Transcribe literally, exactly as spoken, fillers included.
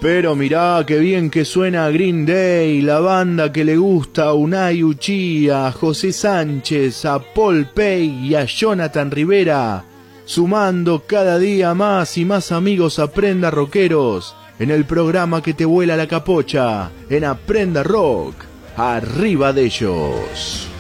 Pero mirá qué bien que suena Green Day, la banda que le gusta a Unai Uchía, a José Sánchez, a Paul Pay y a Jonathan Rivera, sumando cada día más y más amigos Aprenda Rockeros, en el programa que te vuela la capocha, en Aprenda Rock, arriba de ellos.